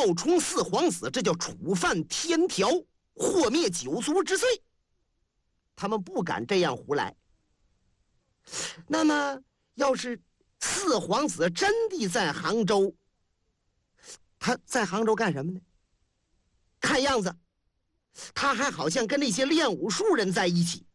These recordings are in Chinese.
冒充四皇子，这叫触犯天条，祸灭九族之罪。他们不敢这样胡来。那么，要是四皇子真的在杭州，他在杭州干什么呢？看样子，他还好像跟那些练武术人在一起。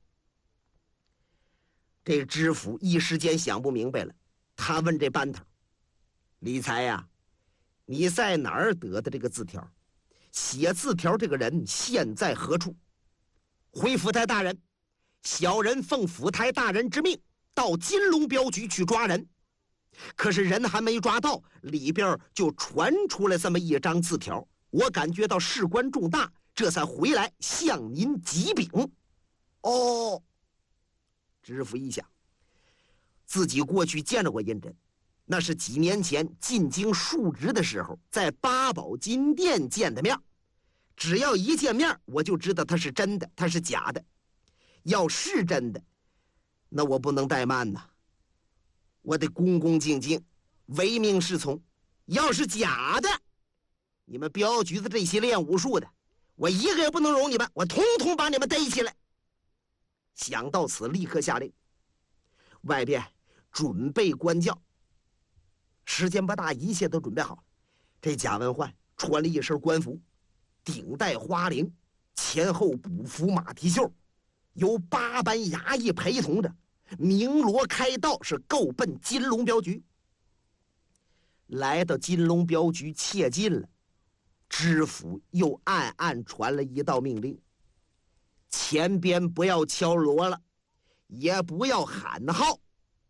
这知府一时间想不明白了，他问这班头：“李才呀，你在哪儿得的这个字条？写字条这个人现在何处？”回府台大人，小人奉府台大人之命到金龙镖局去抓人，可是人还没抓到，里边就传出来这么一张字条，我感觉到事关重大，这才回来向您急禀。哦，知府一想，自己过去见着过胤禛，那是几年前进京述职的时候，在八宝金殿见的面。只要一见面，我就知道他是真的，他是假的。要是真的，那我不能怠慢呐，我得恭恭敬敬，唯命是从。要是假的，你们镖局的这些练武术的，我一个也不能容你们，我统统把你们逮起来。想到此，立刻下令，外边准备官轿。时间不大，一切都准备好了。这贾文焕穿了一身官服，顶戴花翎，前后补服马蹄袖，由8班衙役陪同着，鸣锣开道，是够奔金龙镖局。来到金龙镖局切近了，知府又暗暗传了一道命令：前边不要敲锣了，也不要喊号。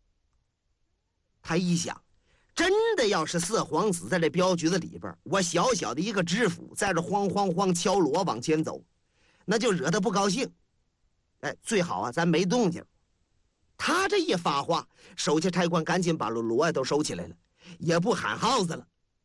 他一想，真的要是四皇子在这镖局子里边，我小小的一个知府在这慌慌慌敲锣往前走，那就惹他不高兴。最好啊，咱没动静。他这一发话，手下差官赶紧把锣都收起来了，也不喊号子了。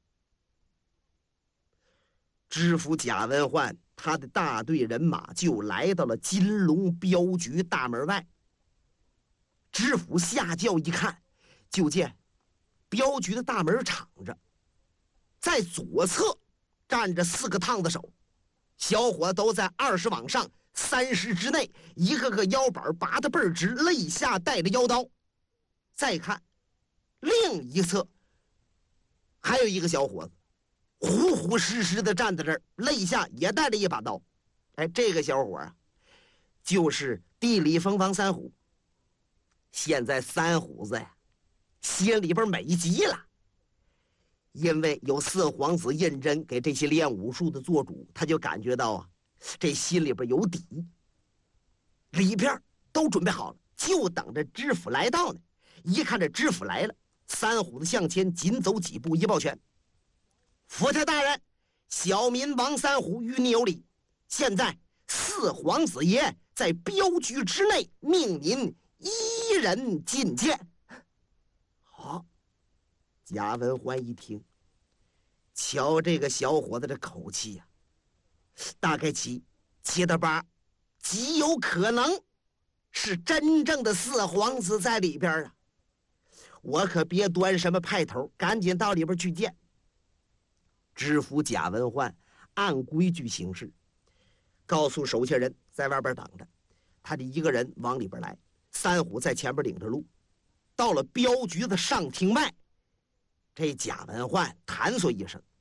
知府贾文焕他的大队人马就来到了金龙镖局大门外。知府下轿一看，就见镖局的大门敞着，在左侧站着4个烫子手，小伙都在20往上，30之内，一个个腰板拔得倍儿直，肋下带着腰刀。再看另一侧，还有一个小伙子，呼呼实实的站在这儿，肋下也带着一把刀。这个小伙啊，就是地里风房三虎。现在三虎子呀，心里边美极了，因为有四皇子胤禛给这些练武术的做主，他就感觉到啊，这心里边有底，里边都准备好了，就等着知府来到呢。一看这知府来了，三虎子向前紧走几步，一抱拳：“府台大人，小民王三虎与你有礼。现在四皇子爷在镖局之内，命您一人觐见。”好，贾文焕一听，瞧这个小伙子的口气呀，大概7到8，极有可能是真正的四皇子在里边啊！我可别端什么派头，赶紧到里边去见。知府贾文焕按规矩行事，告诉手下人在外边等着，他的一个人往里边来，三虎在前边领着路。到了镖局的上厅外，这贾文焕弹嗦一声：“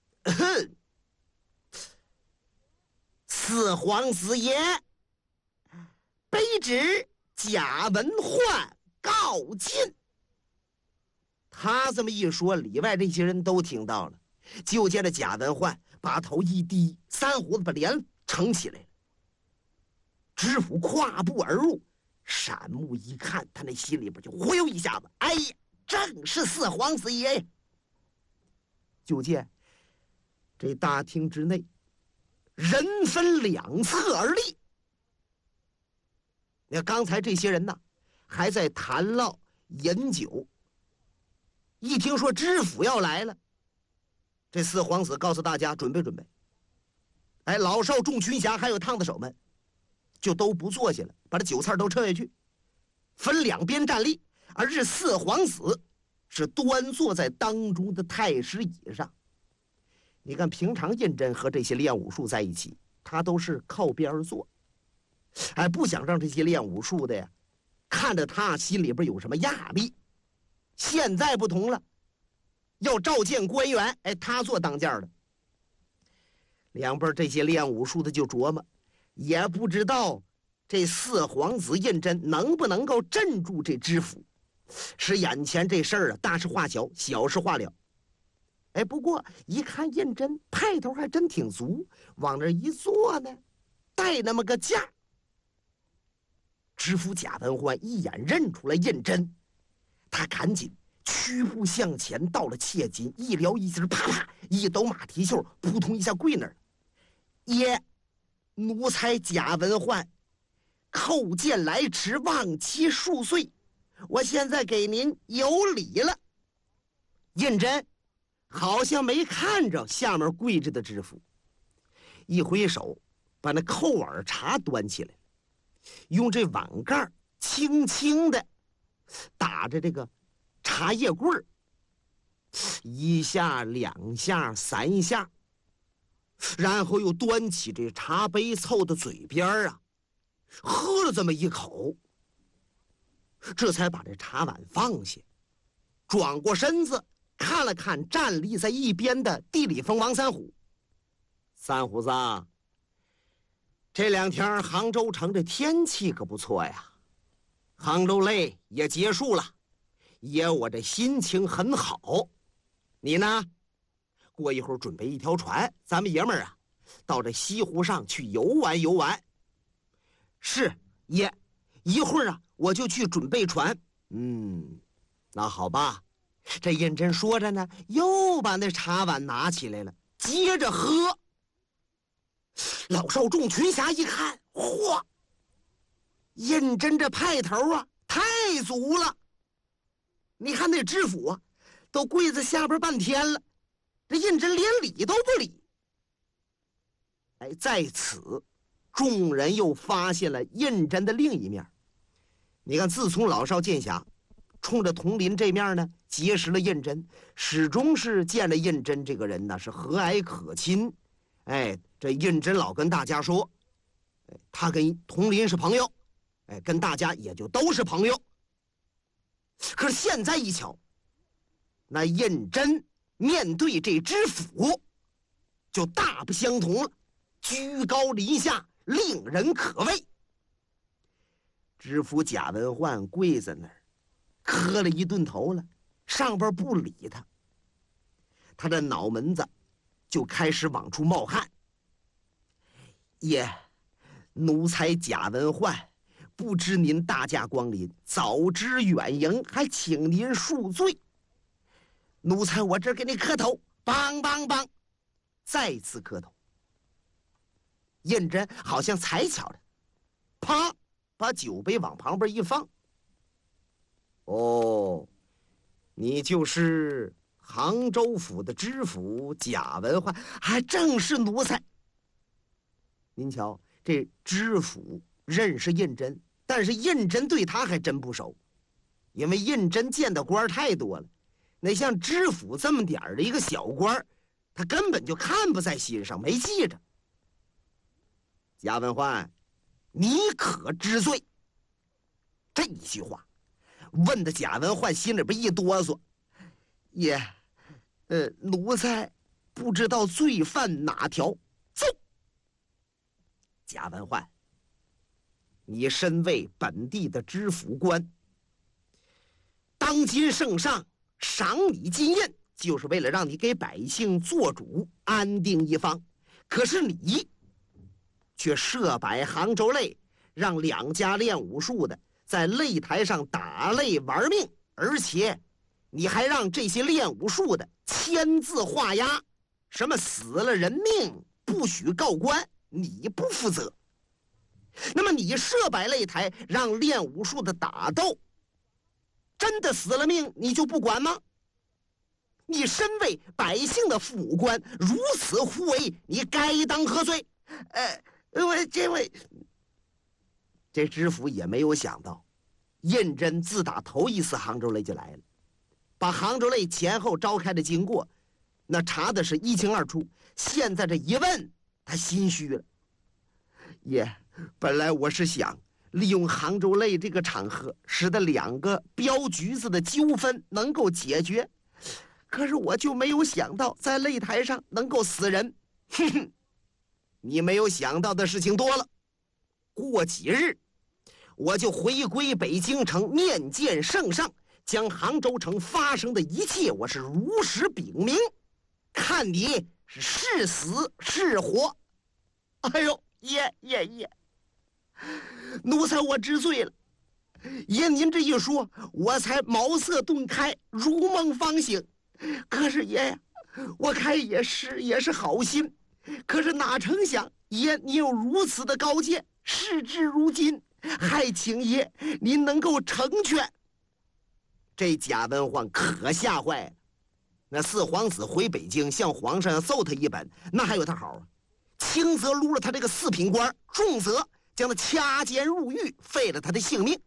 四皇子爷，卑职贾文焕告进。”他这么一说，里外这些人都听到了。就见着贾文焕把头一低，三虎子把脸撑起来了。知府跨步而入，闪目一看，他那心里边就忽悠一下子，哎呀，正是四皇子爷呀！就见这大厅之内，人分2侧而立。那刚才这些人呢，还在谈唠饮酒，一听说知府要来了，这四皇子告诉大家准备准备。老少众群侠还有烫子手们就都不坐下了，把这酒菜都撤下去，分两边站立，而这四皇子是端坐在当中的太师椅上。 你看平常胤禛和这些练武术在一起，他都是靠边而坐，哎，不想让这些练武术的呀看着他心里边有什么压力。现在不同了，要召见官员，哎，他做当家的。两边这些练武术的就琢磨，也不知道这四皇子胤禛能不能够镇住这知府，使眼前这事儿啊大事化小，小事化了。哎，不过一看胤禛派头还真挺足，往那一坐呢，带那么个架。知府贾文焕一眼认出来胤禛，他赶紧屈步向前，到了切近，一撩一襟，啪啪一抖马蹄袖，扑通一下跪那儿。爷，奴才贾文焕叩见来迟，望其恕罪。我现在给您有礼了。胤禛好像没看着下面跪着的知府，一挥手把那扣耳茶端起来，用这碗盖轻轻的打着这个茶叶棍儿，一下两下三下，然后又端起这茶杯凑到嘴边啊，喝了这么一口，这才把这茶碗放下，转过身子看了看站立在一边的地理风王三虎。三虎子，这两天杭州城的天气可不错呀，杭州累也结束了，爷我这心情很好。你呢？过一会儿准备一条船，咱们爷们儿啊，到这西湖上去游玩游玩。是爷，一会儿啊我就去准备船。那好吧。这胤禛说着呢，又把那茶碗拿起来了，接着喝。老少众群侠一看，嚯，胤禛这派头啊太足了。你看那知府啊都跪在下边半天了，这胤禛连理都不理。哎，在此众人又发现了胤禛的另一面。你看自从老少剑侠冲着佟林这面呢结识了胤禛，始终是见了胤禛这个人呢是和蔼可亲。哎，这胤禛老跟大家说，他跟佟林是朋友，哎，跟大家也就都是朋友。可是现在一瞧，那胤禛面对这知府就大不相同了，居高临下，令人可畏。知府贾文焕跪在那儿磕了一顿头了，上边不理他，他的脑门子就开始往出冒汗。爷，奴才贾文焕不知您大驾光临，早知远迎，还请您恕罪。奴才我这给你磕头，梆梆梆，再次磕头。胤禛好像才巧的，啪，把酒杯往旁边一放。哦，你就是杭州府的知府贾文焕，还正是奴才。您瞧，这知府认识胤禛，但是胤禛对他还真不熟，因为胤禛见的官太多了，那像知府这么点儿的一个小官，他根本就看不在心上，没记着。贾文焕，你可知罪？这一句话问的贾文焕心里边一哆嗦。爷，奴才不知道罪犯哪条。走。贾文焕，你身为本地的知府官，当今圣上赏你金印，就是为了让你给百姓做主，安定一方。可是你却设摆杭州擂，让两家练武术的在擂台上打擂玩命，而且你还让这些练武术的签字画押，什么死了人命不许告官，你不负责。那么你设摆擂台让练武术的打斗，真的死了命你就不管吗？你身为百姓的父母官，如此胡为，你该当何罪？这知府也没有想到，胤禛自打头一次杭州擂就来了，把杭州擂前后召开的经过那查的是一清二楚。现在这一问，他心虚了。爷，本来我是想利用杭州擂这个场合，使得两个镖局子的纠纷能够解决，可是我就没有想到在擂台上能够死人。哼哼，你没有想到的事情多了。过几日，我就回归北京城面见圣上，将杭州城发生的一切我是如实禀明，看你是是死是活。哎呦，爷，奴才我知罪了。爷您这一说，我才茅塞顿开，如梦方醒。可是爷呀，我看也是好心，可是哪成想爷你有如此的高见，事至如今，还请爷您能够成全。这贾文焕可吓坏了。那四皇子回北京向皇上要揍他一本，那还有他好啊。轻则撸了他这个四品官，重则将他掐监入狱，废了他的性命。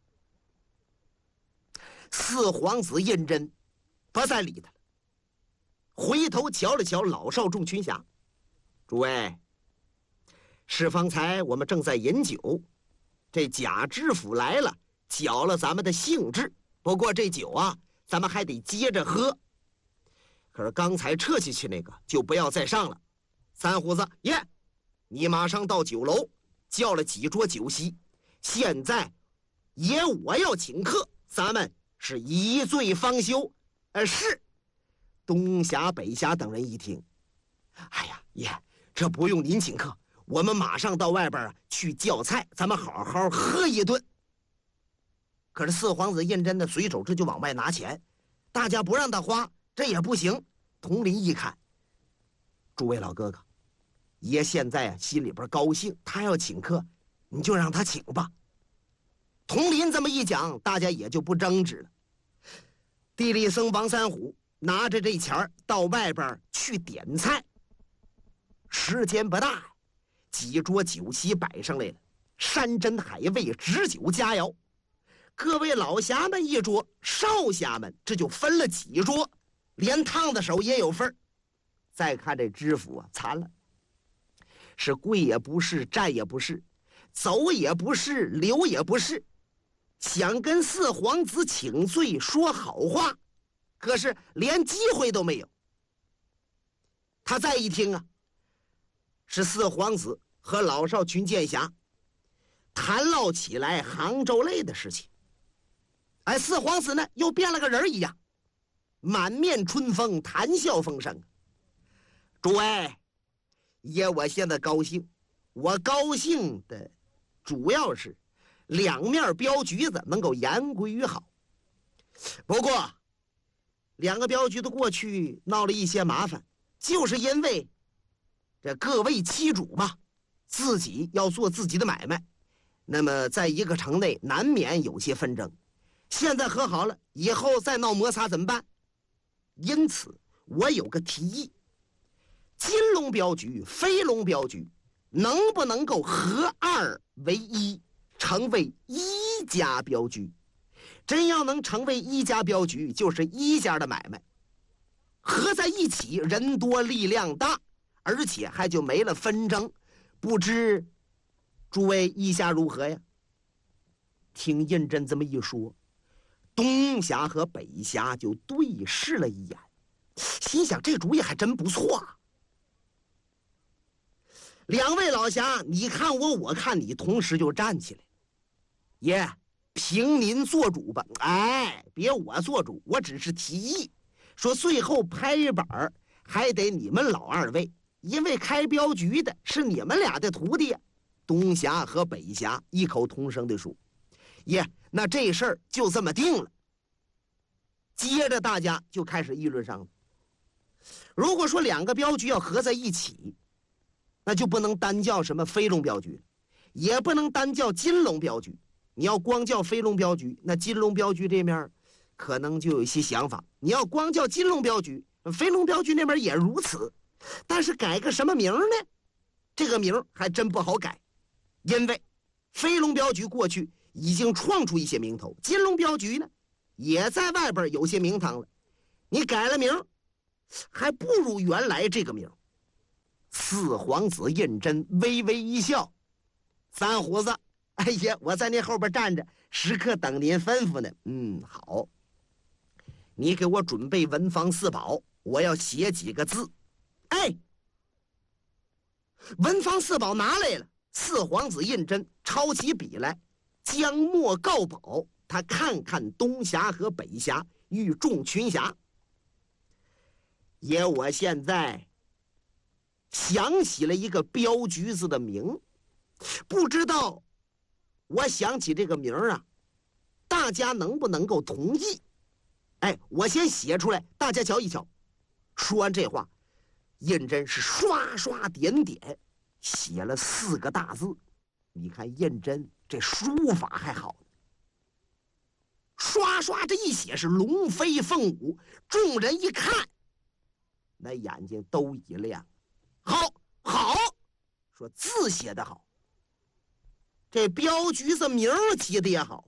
四皇子胤禛不再理他了，回头瞧了瞧老少众群侠，诸位，是方才我们正在饮酒，这贾知府来了，搅了咱们的兴致。不过这酒啊，咱们还得接着喝。可是刚才撤下去那个就不要再上了。三胡子爷，你马上到酒楼叫了几桌酒席，现在爷我要请客，咱们是一醉方休。是。东侠北侠等人一听，哎呀，爷，这不用您请客，我们马上到外边去叫菜，咱们好好喝一顿。可是四皇子胤禛的随手这就往外拿钱，大家不让他花，这也不行。佟林一看，诸位老哥哥，爷现在心里边高兴，他要请客，你就让他请吧。佟林这么一讲，大家也就不争执了。地利僧王三虎拿着这钱到外边去点菜，时间不大，几桌酒席摆上来了，山珍海味，旨酒佳肴。各位老侠们一桌，少侠们这就分了几桌，连烫的手也有份。再看这知府啊，惨了，是跪也不是，站也不是，走也不是，留也不是，想跟四皇子请罪说好话，可是连机会都没有。他再一听啊，是四皇子和老少群剑侠谈唠起来杭州擂的事情。哎，四皇子呢又变了个人一样，满面春风，谈笑风生。诸位，爷我现在高兴，我高兴的主要是两面镖局子能够言归于好。不过两个镖局的过去闹了一些麻烦，就是因为这各为其主吧，自己要做自己的买卖，那么在一个城内难免有些纷争。现在和好了，以后再闹摩擦怎么办？因此我有个提议，金龙镖局、飞龙镖局能不能够合二为一，成为一家镖局？真要能成为一家镖局，就是一家的买卖，合在一起，人多力量大，而且还就没了纷争。不知诸位意下如何呀？听胤禛这么一说，东侠和北侠就对视了一眼，心想这主意还真不错啊。两位老侠，你看我，我看你，同时就站起来。爷，凭您做主吧。哎，别我做主，我只是提议，说最后拍板还得你们老二位，因为开镖局的是你们俩的徒弟。东侠和北侠异口同声地说：“爷，那这事儿就这么定了。”接着大家就开始议论上了。如果说两个镖局要合在一起，那就不能单叫什么飞龙镖局，也不能单叫金龙镖局。你要光叫飞龙镖局，那金龙镖局这面可能就有一些想法。你要光叫金龙镖局，飞龙镖局那边也如此。但是改个什么名呢？这个名还真不好改，因为飞龙镖局过去已经创出一些名头，金龙镖局呢也在外边有些名堂了。你改了名， 还不如原来这个名。四皇子胤禛微微一笑：“三虎子，哎呀，我在您后边站着，时刻等您吩咐呢。好，你给我准备文房四宝，我要写几个字。”哎，文房四宝拿来了。四皇子胤禛抄起笔来，将墨告宝。他看看东峡和北峡，欲众群侠。爷，我现在想起了一个镖局子的名，不知道我想起这个名啊，大家能不能够同意？哎，我先写出来，大家瞧一瞧。说完这话，胤禛是刷刷点点写了4个大字。你看胤禛这书法还好，刷刷这一写是龙飞凤舞，众人一看，那眼睛都一亮。好，说字写得好，这镖局子名起的也好。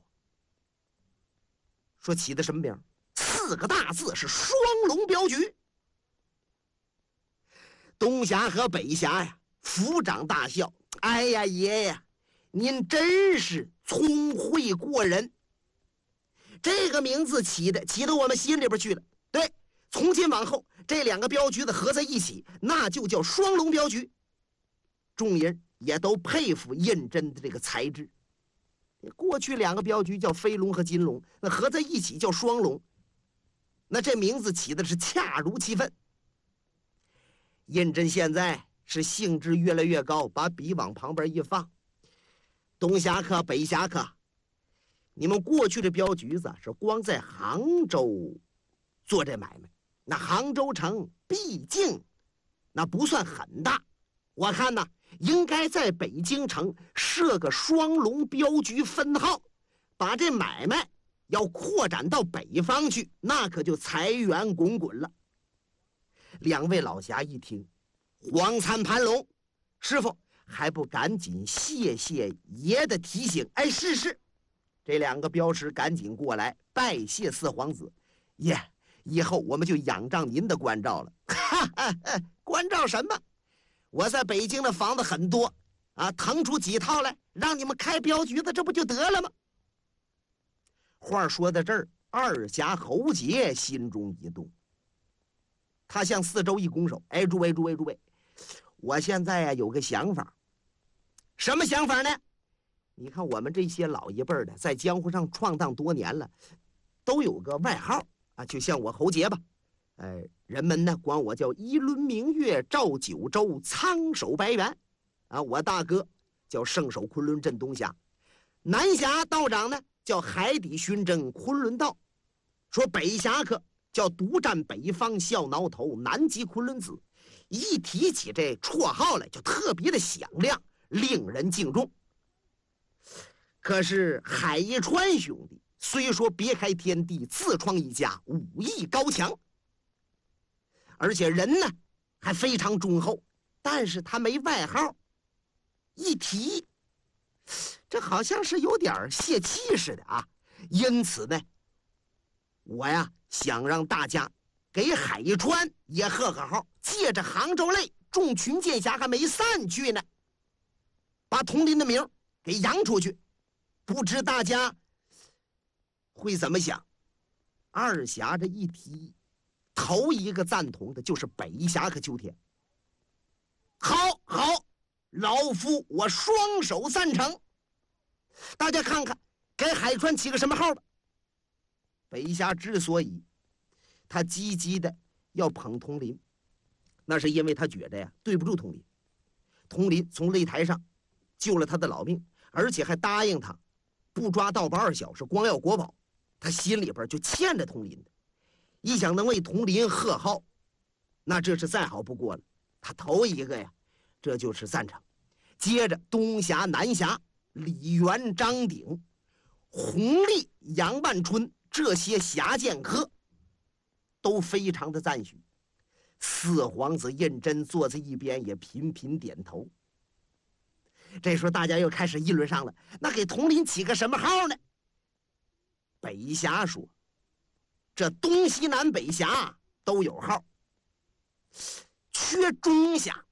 说起的什么名？4个大字是双龙镖局。东峡和北峡呀，抚掌大笑：“哎呀，爷呀，您真是聪慧过人。这个名字起的我们心里边去了。对，从今往后，这2个镖局的合在一起，那就叫双龙镖局。”众人也都佩服胤禛的这个才智。过去2个镖局叫飞龙和金龙，那合在一起叫双龙，那这名字起的是恰如其分。胤禛现在是兴致越来越高，把笔往旁边一放：“东侠客、北侠客，你们过去的镖局子是光在杭州做这买卖，那杭州城毕竟那不算很大，我看呢，应该在北京城设个双龙镖局分号，把这买卖要扩展到北方去，那可就财源滚滚了。”2位老侠一听，黄参盘龙，师傅还不赶紧谢谢爷的提醒？哎，是。这2个镖师赶紧过来拜谢四皇子。爷，以后我们就仰仗您的关照了。关照什么？我在北京的房子很多啊，腾出几套来让你们开镖局子，这不就得了吗？话说到这儿，二侠侯杰心中一动，他向四周一拱手：“哎，诸位，我现在呀有个想法。”什么想法呢？你看我们这些老一辈的在江湖上闯荡多年了，都有个外号啊，就像我侯杰吧，人们呢管我叫一轮明月照九州，苍手白猿啊。我大哥叫圣手昆仑镇东峡，南峡道长呢叫海底寻征昆仑道，说北侠客叫独占北方笑挠头南极昆仑子。一提起这绰号来就特别的响亮，令人敬重。可是海一川兄弟虽说别开天地，自创一家，武艺高强，而且人呢还非常忠厚，但是他没外号，一提这好像是有点泄气似的啊。因此呢，我呀想让大家给海一川也贺个号，借着杭州类众群剑侠还没散去呢，把佟林的名给扬出去，不知大家会怎么想？二侠这一提，头一个赞同的就是北侠客秋天。好，老夫我双手赞成。大家看看，给海川起个什么号吧。北侠之所以他积极的要捧佟林，那是因为他觉得呀对不住佟林。佟林从擂台上救了他的老命，而且还答应他不抓盗宝2小时，光要国宝，他心里边就欠着佟林的。一想能为佟林贺号，那这是再好不过了。他头一个呀，这就是赞成。接着东峡、南峡、李元、张鼎、弘历、杨万春这些侠剑客都非常的赞许。四皇子胤禛坐在一边也频频点头。这时候大家又开始议论上了，那给佟林起个什么号呢？北侠说，这东西南北峡都有号， 缺中下。